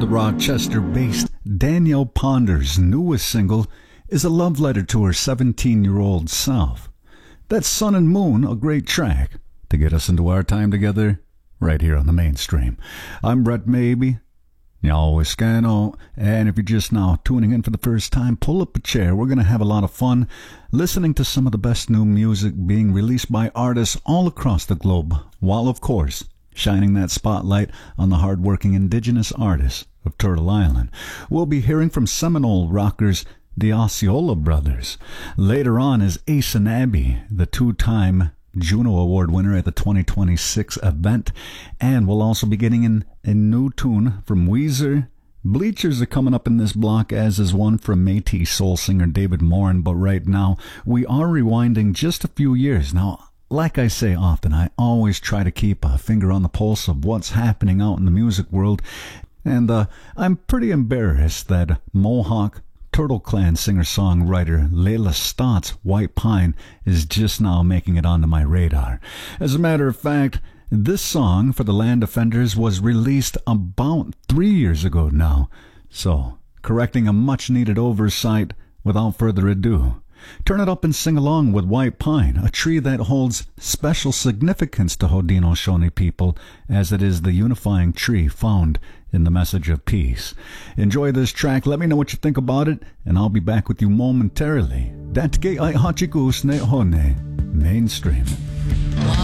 The Rochester-based Danielle Ponder's newest single is a love letter to her 17-year-old self. That's Sun and Moon, a great track to get us into our time together right here on the mainstream. I'm Brett Maybe. Y'all Scano, and if you're just now tuning in for the first time, pull up a chair. We're going to have a lot of fun listening to some of the best new music being released by artists all across the globe, while, of course, shining that spotlight on the hardworking indigenous artists of Turtle Island. We'll be hearing from Seminole rockers the Osceola Brothers. Later on is Ace and Abby, the two-time Juno Award winner at the 2026 event, and we'll also be getting in a new tune from Weezer. Bleachers are coming up in this block, as is one from Métis soul singer David Morin, but right now we are rewinding just a few years. Now, like I say often, I always try to keep a finger on the pulse of what's happening out in the music world, and I'm pretty embarrassed that Mohawk Turtle Clan singer-songwriter Layla Stott's White Pine is just now making it onto my radar. As a matter of fact, this song for the Land Defenders was released about 3 years ago now. So, correcting a much-needed oversight, without further ado, turn it up and sing along with White Pine, a tree that holds special significance to Haudenosaunee people, as it is the unifying tree found in the message of peace. Enjoy this track, let me know what you think about it, and I'll be back with you momentarily. Datke ai hachikus ne hone, mainstream.